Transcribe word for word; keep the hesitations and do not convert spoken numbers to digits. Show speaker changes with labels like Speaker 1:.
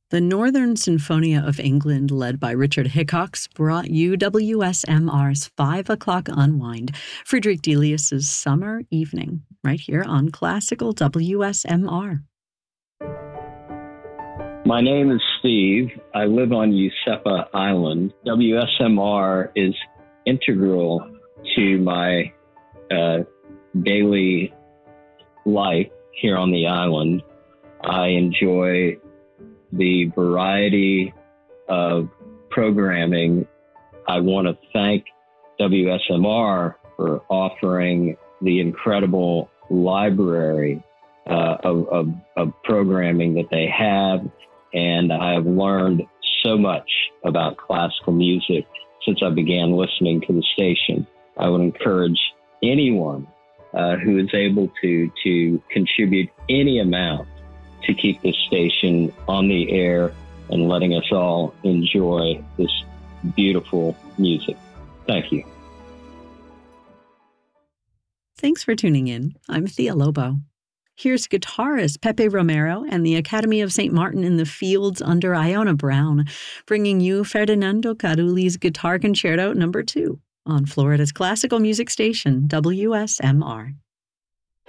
Speaker 1: The Northern Sinfonia of England, led by Richard Hickox, brought you W S M R's five o'clock Unwind, Friedrich Delius's Summer Evening, right here on Classical W S M R.
Speaker 2: My name is Steve. I live on Usepa Island. W S M R is integral to my uh, daily life here on the island. I enjoy the variety of programming. I want to thank W S M R for offering the incredible library uh, of, of, of programming that they have. And I have learned so much about classical music since I began listening to the station. I would encourage anyone uh, who is able to, to contribute any amount to keep this station on the air and letting us all enjoy this beautiful music. Thank you.
Speaker 1: Thanks for tuning in. I'm Thea Lobo. Here's guitarist Pepe Romero and the Academy of Saint Martin in the Fields under Iona Brown, bringing you Ferdinando Carulli's Guitar Concerto number two on Florida's classical music station, W S M R.